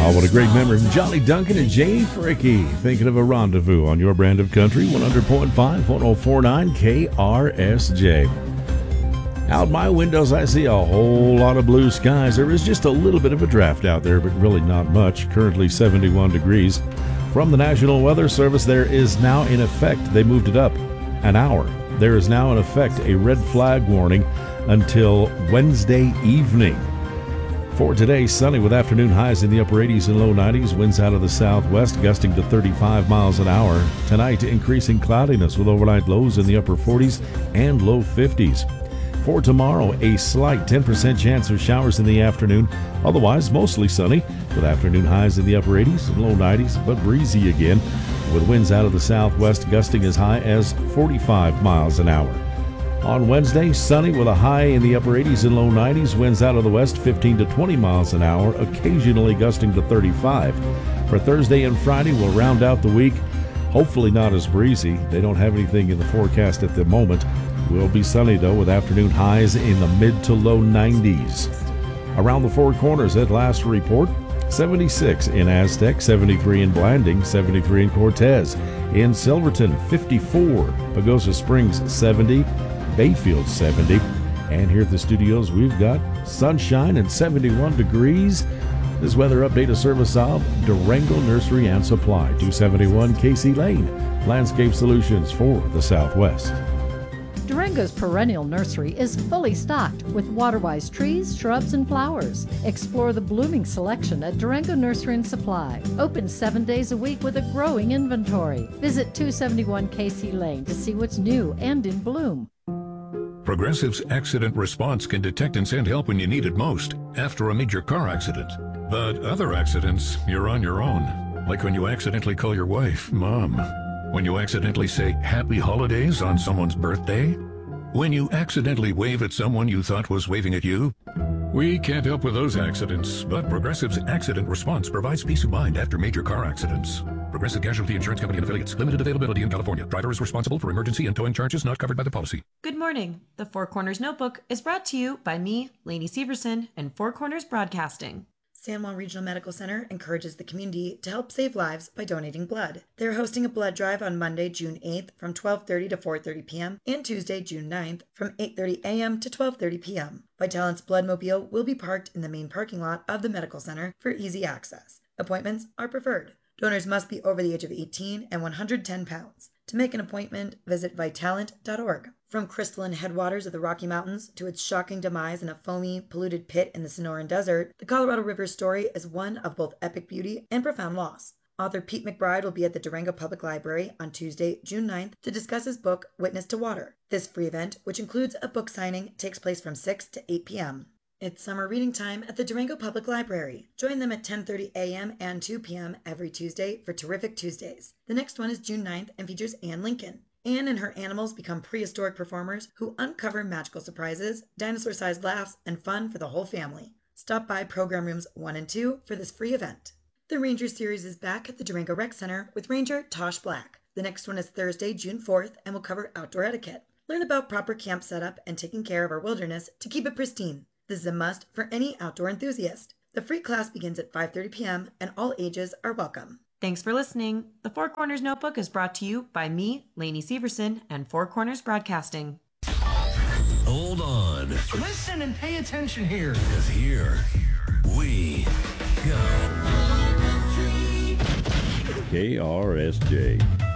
Oh, what a great memory from Johnny Duncan and Jay Fricke. Thinking of a rendezvous on your brand of country, 100.5, 1049 KRSJ. Out my windows, I see a whole lot of blue skies. There is just a little bit of a draft out there, but really not much. Currently 71 degrees. From the National Weather Service, there is now in effect, they moved it up an hour. There is now in effect a red flag warning until Wednesday evening. For today, sunny with afternoon highs in the upper 80s and low 90s, winds out of the southwest gusting to 35 miles an hour. Tonight, increasing cloudiness with overnight lows in the upper 40s and low 50s. For tomorrow, a slight 10% chance of showers in the afternoon, otherwise mostly sunny with afternoon highs in the upper 80s and low 90s, but breezy again with winds out of the southwest gusting as high as 45 miles an hour. On Wednesday, sunny with a high in the upper 80s and low 90s, winds out of the west 15 to 20 miles an hour, occasionally gusting to 35. For Thursday and Friday, we'll round out the week, hopefully not as breezy. They don't have anything in the forecast at the moment. Will be sunny, though, with afternoon highs in the mid to low 90s. Around the Four Corners at last report, 76 in Aztec, 73 in Blanding, 73 in Cortez. In Silverton, 54. Pagosa Springs, 70. Bayfield, 70. And here at the studios, we've got sunshine and 71 degrees. This weather update, a service of Durango Nursery and Supply, 271 Casey Lane. Landscape solutions for the Southwest. Durango's perennial nursery is fully stocked with water-wise trees, shrubs, and flowers. Explore the blooming selection at Durango Nursery and Supply. Open 7 days a week with a growing inventory. Visit 271 Casey Lane to see what's new and in bloom. Progressive's accident response can detect and send help when you need it most, after a major car accident. But other accidents, you're on your own. Like when you accidentally call your wife Mom. When you accidentally say Happy Holidays on someone's birthday. When you accidentally wave at someone you thought was waving at you. We can't help with those accidents, but Progressive's accident response provides peace of mind after major car accidents. Progressive Casualty Insurance Company and affiliates. Limited availability in California. Driver is responsible for emergency and towing charges not covered by the policy. Good morning. The Four Corners Notebook is brought to you by me, Lainey Severson, and Four Corners Broadcasting. San Juan Regional Medical Center encourages the community to help save lives by donating blood. They're hosting a blood drive on Monday, June 8th from 12:30 to 4:30 p.m. and Tuesday, June 9th from 8:30 a.m. to 12:30 p.m. Vitalent's Bloodmobile will be parked in the main parking lot of the medical center for easy access. Appointments are preferred. Donors must be over the age of 18 and 110 pounds. To make an appointment, visit Vitalent.org. From crystalline headwaters of the Rocky Mountains to its shocking demise in a foamy, polluted pit in the Sonoran Desert, the Colorado River's story is one of both epic beauty and profound loss. Author Pete McBride will be at the Durango Public Library on Tuesday, June 9th to discuss his book, Witness to Water. This free event, which includes a book signing, takes place from 6 to 8 p.m. It's summer reading time at the Durango Public Library. Join them at 10:30 a.m. and 2 p.m. every Tuesday for Terrific Tuesdays. The next one is June 9th and features Anne Lincoln. Anne and her animals become prehistoric performers who uncover magical surprises, dinosaur-sized laughs, and fun for the whole family. Stop by Program Rooms 1 and 2 for this free event. The Ranger Series is back at the Durango Rec Center with Ranger Tosh Black. The next one is Thursday, June 4th, and will cover outdoor etiquette. Learn about proper camp setup and taking care of our wilderness to keep it pristine. This is a must for any outdoor enthusiast. The free class begins at 5:30 p.m. and all ages are welcome. Thanks for listening. The Four Corners Notebook is brought to you by me, Lainey Severson, and Four Corners Broadcasting. Hold on. Listen and pay attention here. Because here we go. KRSJ.